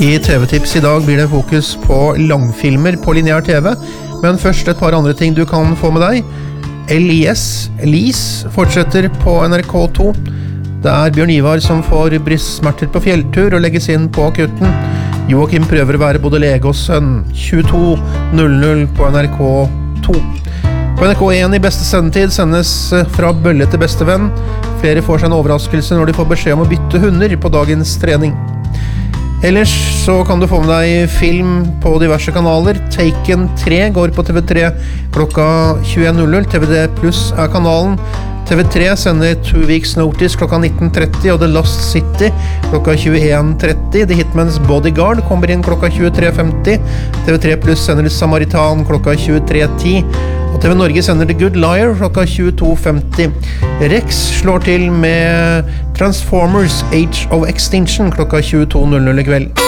I TV-tips I dag blir det fokus på langfilmer på lineær TV, men først et par andre ting du kan få med deg. Elise fortsetter på NRK2. Det Bjørn Ivar som får brystsmerter på fjelltur og legges inn på akutten. Joakim prøver å være både lege og sønn. 22:00 på NRK2. På NRK1 I beste sendetid sendes Fra bølle til bestevenn. Flere får seg en overraskelse når de får beskjed om å bytte hunder på dagens trening. Ellers så kan du få med deg film på diverse kanaler. Taken 3 går på TV3 klokka 21:00. TVD Plus kanalen. TV3 sender 2 Weeks Notice klokka 19:30 og The Lost City klokka 21:30. The Hitman's Bodyguard kommer inn klokka 23:50. TV3 Plus sender Samaritan klokka 23:10. Og TV Norge sender The Good Liar klokka 22:50. Rex slår til med Transformers Age of Extinction klokka 22:00 I kveld.